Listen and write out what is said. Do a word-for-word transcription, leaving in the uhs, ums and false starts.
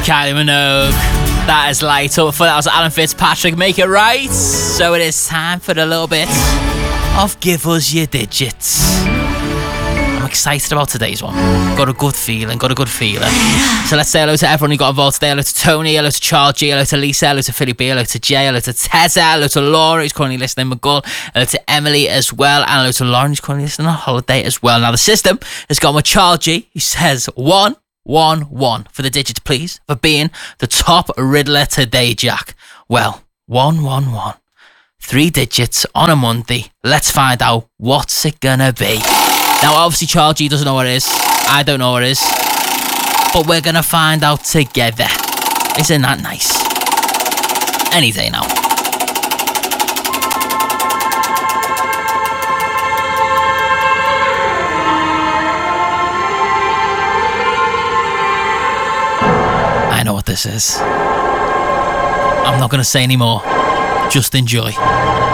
Kylie Minogue. That is light up. For that was Alan Fitzpatrick. Make it right. So it is time for a little bit of Give Us Your Digits. I'm excited about today's one. Got a good feeling. Got a good feeling. So let's say hello to everyone who got involved today. Hello to Tony. Hello to Charles G. Hello to Lisa. Hello to Philly B. Hello to Jay. Hello to Tessa. Hello to Laura, who's currently listening. McGull. Hello to Emily as well. And hello to Lauren, who's currently listening on holiday as well. Now the system has gone with Charles G, who says one. One, one for the digits, please, for being the top riddler today, Jack. Well, one, one, one. Three digits on a Monday. Let's find out what's it gonna be. Now, obviously, Charles G doesn't know what it is. I don't know what it is. But we're gonna find out together. Isn't that nice? Any day now. I know what this is. I'm not going to say any more. Just enjoy.